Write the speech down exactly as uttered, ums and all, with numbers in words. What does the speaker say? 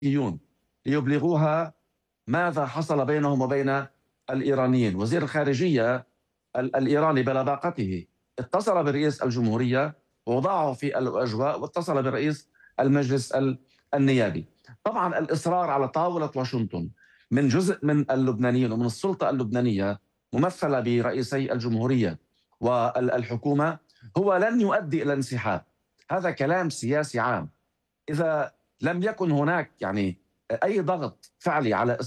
الأمريكيون ليبلغوها ماذا حصل بينهم وبين الإيرانيين. وزير الخارجية ال- الإيراني بلباقته اتصل برئيس الجمهورية ووضعه في الأجواء، واتصل برئيس المجلس ال- النيابي. طبعا الإصرار على طاولة واشنطن من جزء من اللبنانيين ومن السلطة اللبنانية ممثلة برئيسي الجمهورية والحكومة هو لن يؤدي إلى انسحاب. هذا كلام سياسي عام. إذا لم يكن هناك يعني أي ضغط فعلي على